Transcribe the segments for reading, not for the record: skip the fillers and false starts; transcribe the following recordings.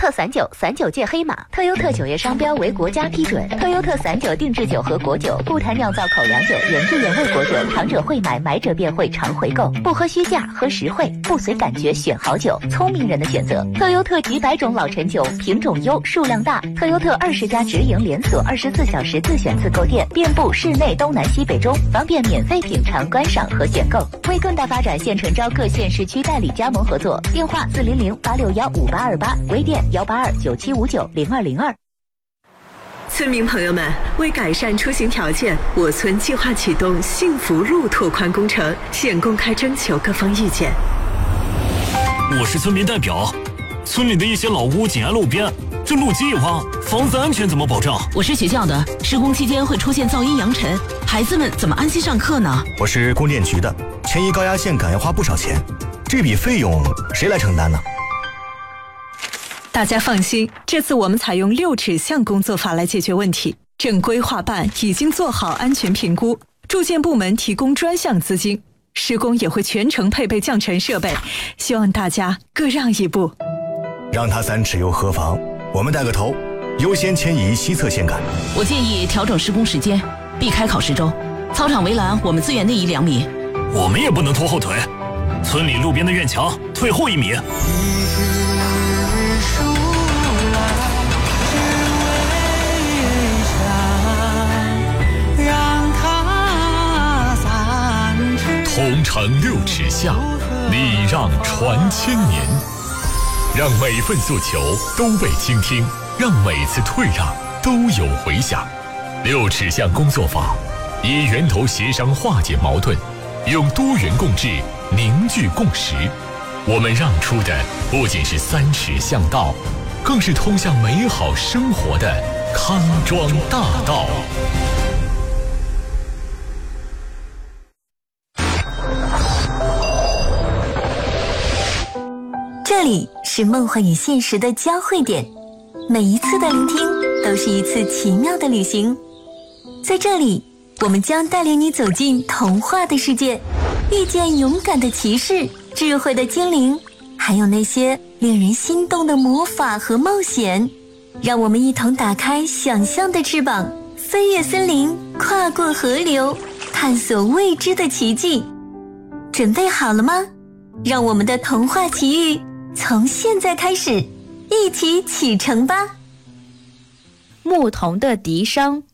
特散酒，散酒界黑马。特优特酒业商标为国家批准。特优特散酒定制酒和果酒，不谈酿造口粮酒，原汁原味果酒，尝者会买，买者便会常回购。不喝虚价，喝实惠，不随感觉选好酒，聪明人的选择。特优特几百种老陈酒，品种优，数量大。特优特20家直营连锁，24小时自选自购店，遍布市内东南西北中，方便免费品尝、观赏和选购。为更大发展，现诚招各县市区代理加盟合作，电话400-861-5828，微店182-9759-0202。 村民朋友们，为改善出行条件，我村计划启动幸福路拓宽工程，现公开征求各方意见。 我是村民代表，村里的一些老屋紧挨路边，这路基一挖，房子安全怎么保障？ 我是学校的，施工期间会出现噪音扬尘，孩子们怎么安心上课呢？ 我是供电局的，迁移高压线杆要花不少钱，这笔费用谁来承担呢？ 大家放心，这次我们采用6尺巷工作法来解决问题。正规划办已经做好安全评估，住建部门提供专项资金，施工也会全程配备降尘设备，希望大家各让一步。 让它3尺又何妨？我们带个头，优先迁移西侧线杆。 我建议调整施工时间，避开考试周。操场围栏我们资源内移2米。 我们也不能拖后腿，村里路边的院墙退后1米。 同城6尺巷，礼让传千年，让每份诉求都被倾听，让每次退让都有回响。6尺巷工作法以源头协商化解矛盾，用多元共治凝聚共识。我们让出的不仅是3尺巷道，更是通向美好生活的康庄大道。 这里是梦幻与现实的交汇点，每一次的聆听都是一次奇妙的旅行。在这里，我们将带领你走进童话的世界，遇见勇敢的骑士、智慧的精灵，还有那些令人心动的魔法和冒险。让我们一同打开想象的翅膀，飞越森林，跨过河流，探索未知的奇迹。准备好了吗？让我们的童话奇遇从现在开始，一起启程吧。 牧童的笛声。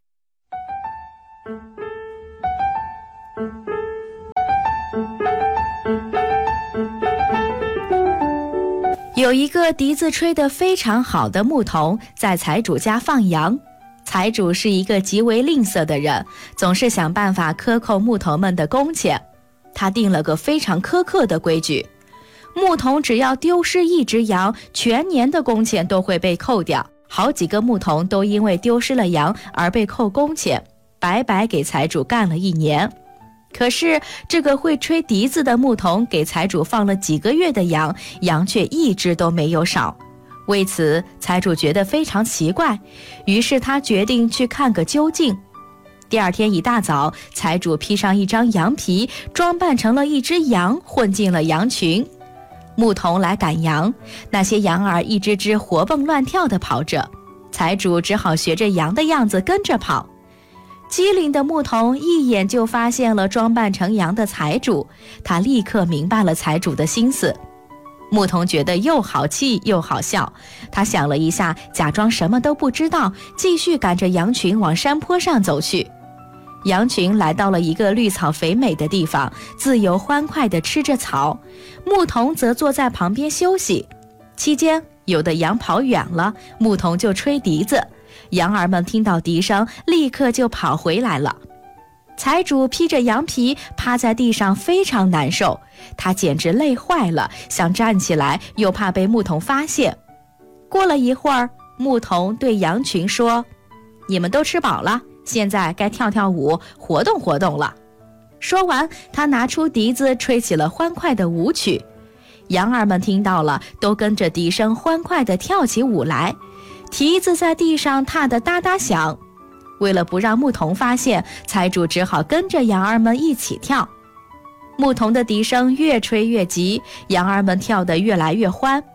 有一个笛子吹得非常好的牧童在财主家放羊。财主是一个极为吝啬的人，总是想办法克扣牧童们的工钱。他定了个非常苛刻的规矩，牧童只要丢失1只羊，全年的工钱都会被扣掉。好几个牧童都因为丢失了羊而被扣工钱，白白给财主干了1年。可是这个会吹笛子的牧童给财主放了几个月的羊，羊却1只都没有少。为此财主觉得非常奇怪，于是他决定去看个究竟。第2天一大早，财主披上一张羊皮，装扮成了一只羊，混进了羊群。牧童来赶羊，那些羊儿一只只活蹦乱跳地跑着，财主只好学着羊的样子跟着跑。机灵的牧童一眼就发现了装扮成羊的财主，他立刻明白了财主的心思。牧童觉得又好气又好笑，他想了一下，假装什么都不知道，继续赶着羊群往山坡上走去。羊群来到了一个绿草肥美的地方，自由欢快地吃着草，牧童则坐在旁边休息。期间有的羊跑远了，牧童就吹笛子，羊儿们听到笛声立刻就跑回来了。财主披着羊皮趴在地上非常难受，他简直累坏了，想站起来又怕被牧童发现。过了一会儿，牧童对羊群说：你们都吃饱了，现在该跳跳舞活动活动了。说完，他拿出笛子吹起了欢快的舞曲。羊儿们听到了，都跟着笛声欢快地跳起舞来，蹄子在地上踏得哒哒响。为了不让牧童发现，财主只好跟着羊儿们一起跳。牧童的笛声越吹越急，羊儿们跳得越来越欢。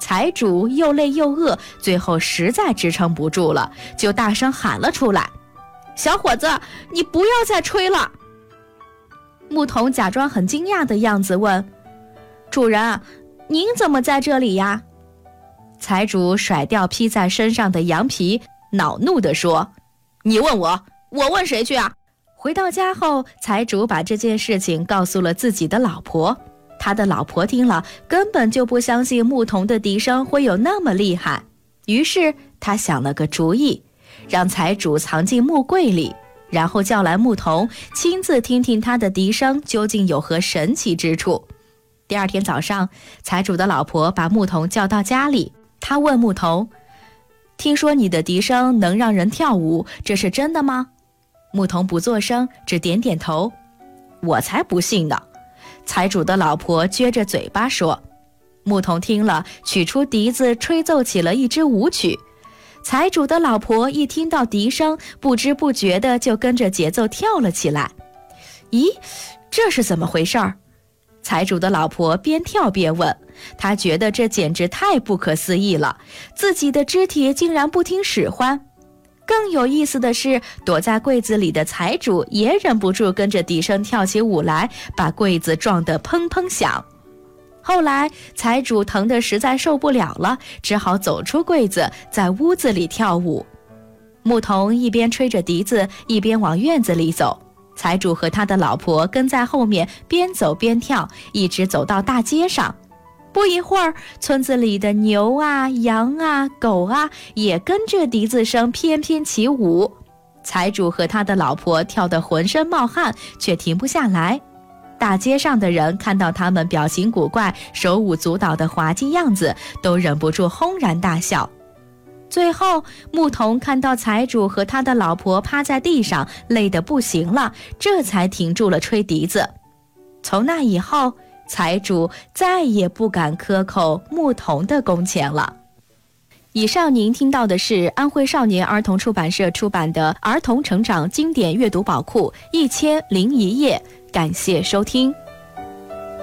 财主又累又饿，最后实在支撑不住了，就大声喊了出来：小伙子，你不要再吹了。牧童假装很惊讶的样子问：主人，您怎么在这里呀？财主甩掉披在身上的羊皮，恼怒地说：你问我问谁去啊？回到家后，财主把这件事情告诉了自己的老婆。他的老婆听了，根本就不相信牧童的笛声会有那么厉害，于是他想了个主意，让财主藏进木柜里，然后叫来牧童，亲自听听他的笛声究竟有何神奇之处。第二天早上，财主的老婆把牧童叫到家里，他问牧童：听说你的笛声能让人跳舞，这是真的吗？牧童不作声，只点点头。我才不信呢！财主的老婆撅着嘴巴说。牧童听了，取出笛子吹奏起了一支舞曲。财主的老婆一听到笛声，不知不觉地就跟着节奏跳了起来。咦，这是怎么回事儿？财主的老婆边跳边问，她觉得这简直太不可思议了，自己的肢体竟然不听使唤。更有意思的是，躲在柜子里的财主也忍不住跟着笛声跳起舞来，把柜子撞得砰砰响。后来财主疼得实在受不了了，只好走出柜子，在屋子里跳舞。牧童一边吹着笛子，一边往院子里走，财主和他的老婆跟在后面，边走边跳，一直走到大街上。不一会儿，村子里的牛啊、羊啊、狗啊也跟着笛子声翩翩起舞。财主和他的老婆跳得浑身冒汗，却停不下来。大街上的人看到他们表情古怪、手舞足蹈的滑稽样子，都忍不住轰然大笑。最后，牧童看到财主和他的老婆趴在地上，累得不行了，这才停住了吹笛子。从那以后，财主再也不敢克扣牧童的工钱了。以上您听到的是安徽少年儿童出版社出版的《儿童成长经典阅读宝库》1001页，感谢收听。